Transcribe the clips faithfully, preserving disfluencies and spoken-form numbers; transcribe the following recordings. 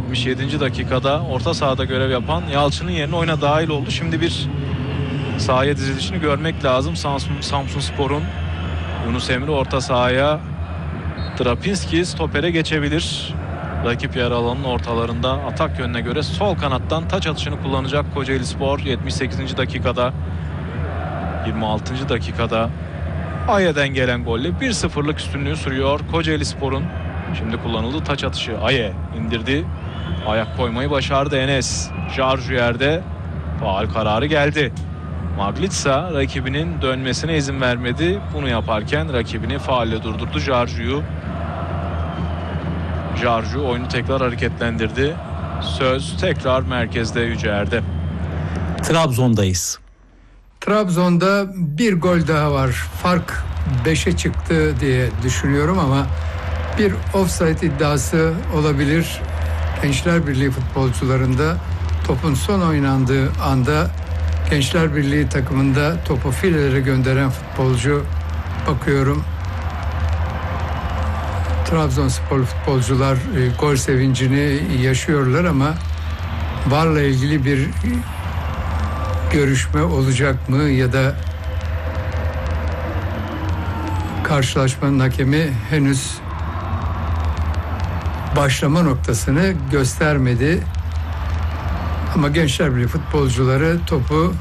yetmiş yedinci dakikada orta sahada görev yapan Yalçın'ın yerine oyuna dahil oldu. Şimdi bir sahaya dizilişini görmek lazım. Samsun, Samsunspor'un Yunus Emre orta sahaya, Drapinski stopere geçebilir. Rakip yarı alanının ortalarında atak yönüne göre sol kanattan taç atışını kullanacak Kocaelispor. yetmiş sekizinci dakikada, yirmi altıncı dakikada Aye'den gelen golle bir sıfırlık üstünlüğü sürüyor Kocaelispor'un. Şimdi kullanıldı taç atışı. Aye indirdi. Ayak koymayı başardı Enes. Jarju yerde. Faul kararı geldi. Maglitsa rakibinin dönmesine izin vermedi. Bunu yaparken rakibini faulle durdurdu Jarju'yu. Jarju oyunu tekrar hareketlendirdi. Söz tekrar merkezde Yüce Er'de. Trabzon'dayız. Trabzon'da bir gol daha var. Fark beşe çıktı diye düşünüyorum ama bir ofsayt iddiası olabilir. Gençler Birliği futbolcularında topun son oynandığı anda Gençler Birliği takımında topu filelere gönderen futbolcu, bakıyorum Trabzonspor futbolcular e, gol sevincini yaşıyorlar ama varla ilgili bir görüşme olacak mı ya da karşılaşmanın hakemi henüz başlama noktasını göstermedi. Ama Gençler Birliği futbolcuları topu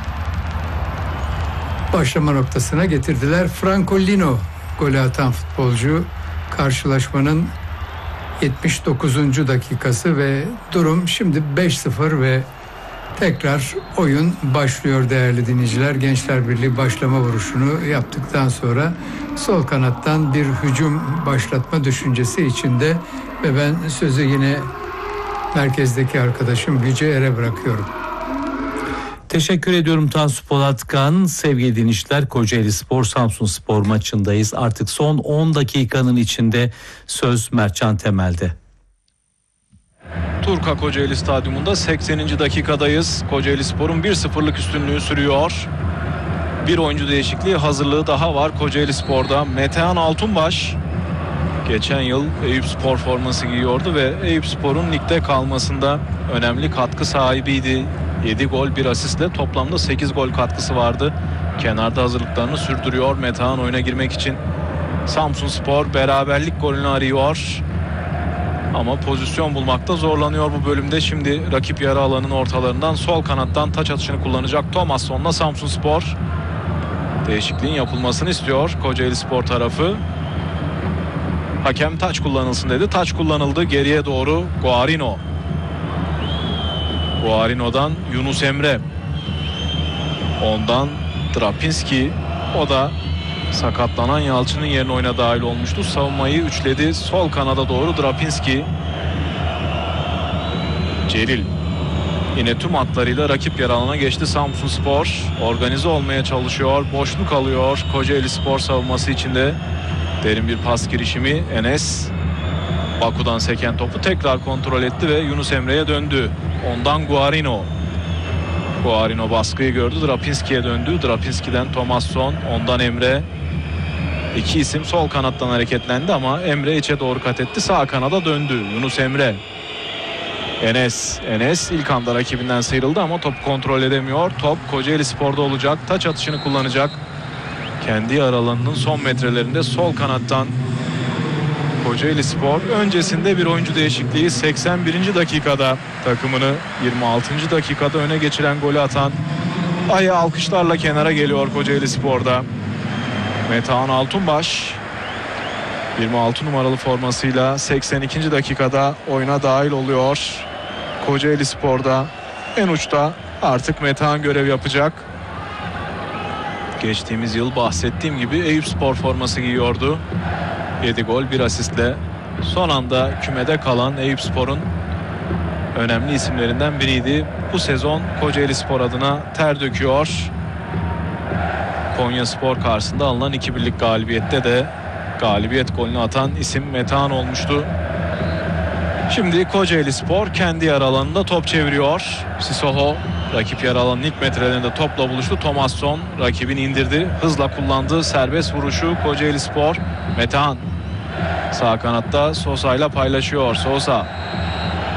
başlama noktasına getirdiler. Francolino golü atan futbolcu, karşılaşmanın yetmiş dokuzuncu dakikası ve durum şimdi beş sıfır ve tekrar oyun başlıyor değerli dinleyiciler. Gençler Birliği başlama vuruşunu yaptıktan sonra sol kanattan bir hücum başlatma düşüncesi içinde ve ben sözü yine merkezdeki arkadaşım Yüce Er'e bırakıyorum. Teşekkür ediyorum Tansu Polatkan. Sevgili dinleyiciler, Kocaelispor Samsunspor maçındayız. Artık son on dakikanın içinde söz Mertcan Temel'de. Turka Kocaeli Stadyumunda sekseninci dakikadayız. Kocaelispor'un bir sıfırlık üstünlüğü sürüyor. Bir oyuncu değişikliği hazırlığı daha var Kocaelispor'da. Metehan Altunbaş geçen yıl Eyüpspor forması giyiyordu ve Eyüpspor'un ligde kalmasında önemli katkı sahibiydi. yedi gol bir asistle toplamda sekiz gol katkısı vardı. Kenarda hazırlıklarını sürdürüyor Metehan oyuna girmek için. Samsunspor beraberlik golünü arıyor. Ama pozisyon bulmakta zorlanıyor bu bölümde. Şimdi rakip yarı alanının ortalarından sol kanattan taç atışını kullanacak Thomasson'la Samsunspor. Değişikliğin yapılmasını istiyor Kocaelispor tarafı. Hakem taç kullanılsın dedi. Taç kullanıldı. Geriye doğru Guarino. Guarino'dan Yunus Emre. Ondan Drapinski. O da sakatlanan Yalçın'ın yerine oyuna dahil olmuştu. Savunmayı üçledi. Sol kanada doğru Drapinski. Celil. Yine tüm hatlarıyla rakip yer alana geçti Samsunspor. Organize olmaya çalışıyor. Boşluk alıyor Kocaelispor savunması içinde. Derin bir pas girişimi. Enes Baku'dan seken topu tekrar kontrol etti ve Yunus Emre'ye döndü. Ondan Guarino. Guarino baskıyı gördü. Drapinski'ye döndü. Drapinski'den Thomasson. Ondan Emre. İki isim sol kanattan hareketlendi ama Emre içe doğru kat etti. Sağ kanada döndü. Yunus Emre. Enes. Enes ilk anda rakibinden sıyrıldı ama topu kontrol edemiyor. Top Kocaelispor'da olacak. Taç atışını kullanacak. Kendi aralarının son metrelerinde sol kanattan Kocaelispor. Öncesinde bir oyuncu değişikliği seksen birinci dakikada takımını yirmi altıncı dakikada öne geçiren golü atan Ayı alkışlarla kenara geliyor Kocaelispor'da. Metehan Altunbaş yirmi altı numaralı formasıyla seksen ikinci dakikada oyuna dahil oluyor. Kocaelispor'da en uçta artık Metehan görev yapacak. Geçtiğimiz yıl bahsettiğim gibi Eyüpspor forması giyiyordu. yedi gol bir asistle son anda kümede kalan Eyüpspor'un önemli isimlerinden biriydi. Bu sezon Kocaelispor adına ter döküyor. Konyaspor karşısında alınan iki birlik galibiyette de galibiyet golünü atan isim Metehan olmuştu. Şimdi Kocaelispor kendi yarı alanında top çeviriyor. Sissoko rakip yarı alanının ilk metrelerinde topla buluştu. Thomasson rakibini indirdi. Hızla kullandığı serbest vuruşu Kocaelispor. Metehan sağ kanatta Sosa ile paylaşıyor. Sosa